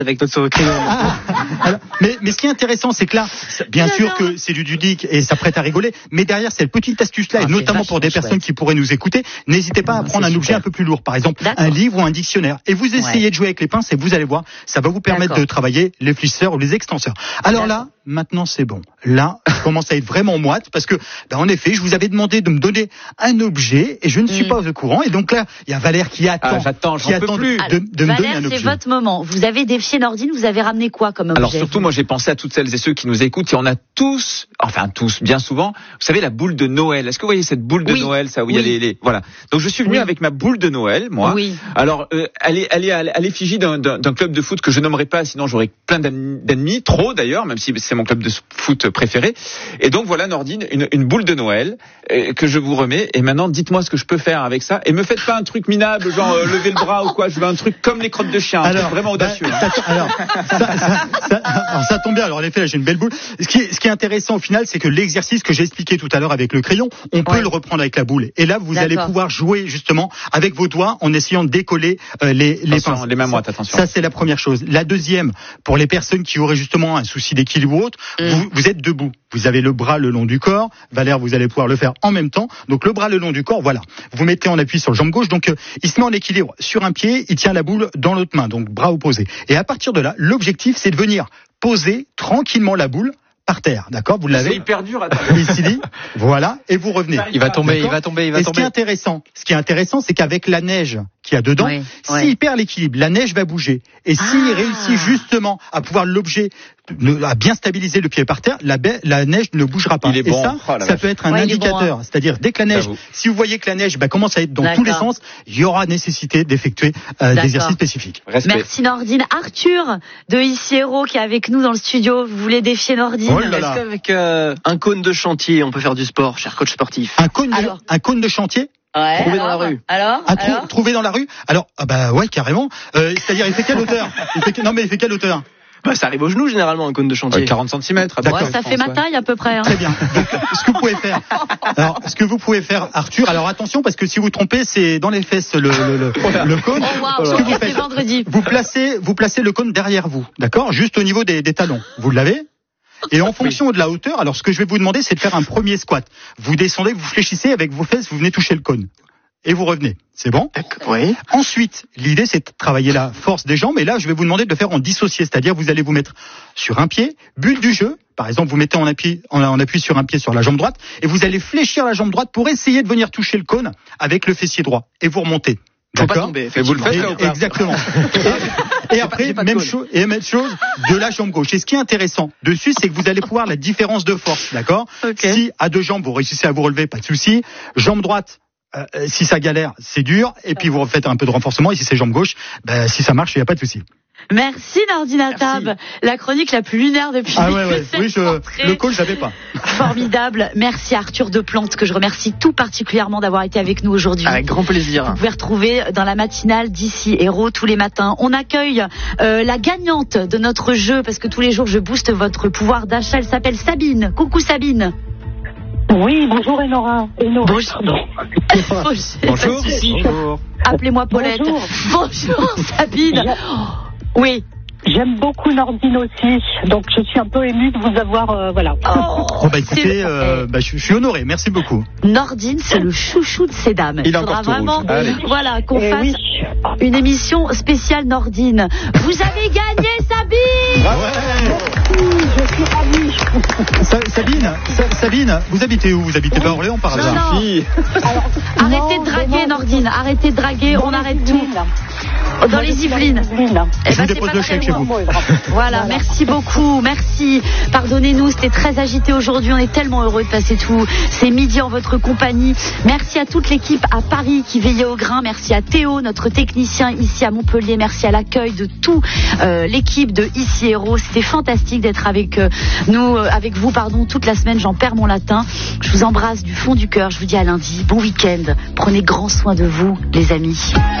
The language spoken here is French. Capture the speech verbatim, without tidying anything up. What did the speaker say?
avec notre crayon. Ah, alors, mais, mais ce qui est intéressant, c'est que là, bien sûr que c'est du ludique et ça prête à rigoler, mais derrière cette petite astuce-là, Ah, et notamment pour des chouette. personnes qui pourraient nous écouter, n'hésitez pas à Non, prendre c'est un objet super. un peu plus lourd, par exemple D'accord. un livre ou un dictionnaire, et vous essayez Ouais. de jouer avec les pinces et vous allez voir, ça va vous permettre D'accord. de travailler les flisseurs ou les extenseurs. Alors là, maintenant c'est bon. Là, je commence à être vraiment moite parce que, ben, en effet, je vous avais demandé de me donner un objet et je ne suis Mm. pas au courant. Et donc là, il y a Valère qui attend, Ah, j'attends, qui j'en peux attend plus. de, de, de me donner Valère, un c'est objet. votre moment. Vous avez défié Nordine, vous avez ramené quoi comme objet? Alors surtout, moi j'ai pensé à toutes celles et ceux qui nous écoutent, et on a tous, enfin tous, bien souvent, vous savez la boule de Noël. Est-ce que vous voyez cette boule de Oui. Noël, ça où il y a Oui. les, les- voilà. Donc je suis venu Oui. avec ma boule de Noël, moi. Oui. Alors euh, elle est, elle est à à l'effigie d'un, d'un, d'un club de foot que je nommerai pas, sinon j'aurais plein d'ennemis, d'ennemis, trop d'ailleurs, même si c'est mon club de foot préféré. Et donc voilà Nordine, une, une boule de Noël euh, que je vous remets. Et maintenant, dites-moi ce que je peux faire avec ça. Et me faites pas un truc minable, genre euh, lever le bras ou quoi. Je veux un truc comme les crottes de chien, un truc vraiment audacieux. bah, ça, alors, ça, ça, ça, alors, ça tombe bien. Alors, en effet, là, j'ai une belle boule. Ce qui, est, ce qui est intéressant au final, c'est que l'exercice que j'ai expliqué tout à l'heure avec le crayon, on peut Ouais. le reprendre avec la boule. Et là, vous D'accord. allez pouvoir jouer justement avec vos doigts en essayant de décoller euh, les, les Attention, pinces. les mains moites, attention. Ça, c'est la première chose. La deuxième, pour les personnes qui auraient justement un souci d'équilibre ou autre, Mm. vous, vous êtes debout. Vous avez le bras le long du corps. Valère, vous allez pouvoir le faire en même temps. Donc, le bras le long du corps, voilà. Vous mettez en appui sur le jambe gauche. Donc, euh, il se met en équilibre sur un pied. Il tient la boule dans l'autre main. Donc, bras opposés. Et à partir de là, l'objectif, c'est de venir poser tranquillement la boule par terre. D'accord? Vous C'est l'avez hyper dur. Attends. ici. Voilà. Et vous revenez. Il va tomber, il D'accord. va tomber, il va Et ce qui est tomber. intéressant, ce qui est intéressant, c'est qu'avec la neige qu'il y a dedans, Oui, s'il oui. perd l'équilibre, la neige va bouger. Et s'il Ah. réussit justement à pouvoir l'objet, ne- à bien stabiliser le pied par terre, la, ba- la neige ne bougera pas. Il est Et bon. ça, Oh la ça vache. peut être un Ouais, il est bon, indicateur. hein. C'est-à-dire, dès que la neige, J'avoue. si vous voyez que la neige bah, commence à être dans tous les D'accord. sens, il y aura nécessité d'effectuer euh, D'accord. des exercices spécifiques. Respect. Merci Nordine. Arthur de Ici Héros qui est avec nous dans le studio. Vous voulez défier Nordine? Oh là là. Est-ce qu'avec euh, un cône de chantier, on peut faire du sport, cher coach sportif? Un cône, de, Alors. un cône de chantier Ouais, Trouvé dans alors, la rue. Alors, à trou- alors trouver dans la rue. Alors, ah bah ouais, carrément. Euh, c'est-à-dire, il fait quelle hauteur il fait, que- Non, mais il fait quelle hauteur Bah, ça arrive au genou généralement, un cône de chantier. Euh, quarante centimètres. D'accord. Ouais, ça fait ma taille à peu près. Hein. Très bien. Donc, ce que vous pouvez faire, alors, ce que vous pouvez faire, Arthur. Alors attention, parce que si vous trompez, c'est dans les fesses le le, le, le cône. Oh waouh, Ce que vous ok, c'est faites, vendredi. vous placez, vous placez le cône derrière vous, d'accord, juste au niveau des, des talons. Vous l'avez. Et en fonction de la hauteur, alors ce que je vais vous demander, c'est de faire un premier squat. Vous descendez, vous fléchissez avec vos fesses, vous venez toucher le cône. Et vous revenez. C'est bon? Oui. Ensuite, l'idée, c'est de travailler la force des jambes. Et là, je vais vous demander de le faire en dissocié. C'est-à-dire, vous allez vous mettre sur un pied. But du jeu, par exemple, vous mettez en appui, en, en appui sur un pied sur la jambe droite. Et vous allez fléchir la jambe droite pour essayer de venir toucher le cône avec le fessier droit. Et vous remontez. Faut pas D'accord? tomber. Et vous le faites, Et- là, ou pas Exactement. Et, et après, j'ai pas de même cône. chose, et même chose de la jambe gauche. Et ce qui est intéressant dessus, c'est que vous allez pouvoir la différence de force, d'accord? Ok. Si à deux jambes vous réussissez à vous relever, pas de souci. Jambe droite, euh, si ça galère, c'est dur. Et puis vous refaites un peu de renforcement. Et si c'est jambe gauche, ben, si ça marche, il n'y a pas de souci. Merci Nordine Atab, la chronique la plus lunaire depuis Ah ouais, ouais. cette Oui, je, rentrée. le call, j'avais pas. Formidable. Merci Arthur de Plante, que je remercie tout particulièrement d'avoir été avec nous aujourd'hui. Avec grand plaisir. Vous pouvez retrouver dans la matinale d'Ici Héros tous les matins. On accueille euh, la gagnante de notre jeu, parce que tous les jours je booste votre pouvoir d'achat. Elle s'appelle Sabine. Coucou Sabine. Oui, bonjour Enora. Enora. Bonjour. pardon. Bonjour. Bonjour. Appelez-moi Paulette. Bonjour. Bonjour Sabine. Oui. J'aime beaucoup Nordine aussi, donc je suis un peu émue de vous avoir, euh, voilà. Oh, Oh, bah écoutez, c'est- euh, bah, je, je suis honoré. Merci beaucoup. Nordine, c'est le chouchou de ces dames. Il est faudra encore tout vraiment, rouge. Allez. voilà, qu'on Eh fasse oui. une émission spéciale Nordine. Vous avez gagné, Sabine. Oui, je suis ravie. Sa- Sabine, Sa- Sabine, vous habitez où? Vous habitez pas à Orléans par Non, hasard? non. Fille. Alors, Arrêtez non, de draguer, non, Nordine. Arrêtez de draguer, dans on les arrête tout. Yvelines. Dans Moi, les je suis dans Yvelines. Yvelines. Eh Je ben, vous c'est dépose pas le très chèque chez loin. vous. Moi, bravo. Voilà, merci beaucoup, merci. Pardonnez-nous, c'était très agité aujourd'hui, on est tellement heureux de passer tout ces midis en votre compagnie. Merci à toute l'équipe à Paris qui veillait au grain, merci à Théo, notre technicien ici à Montpellier, merci à l'accueil de toute euh, l'équipe de Ici Héros. C'était fantastique d'être avec euh, nous, euh, avec vous, pardon, toute la semaine, j'en perds mon latin. Je vous embrasse du fond du cœur, je vous dis à lundi, bon week-end, prenez grand soin de vous, les amis.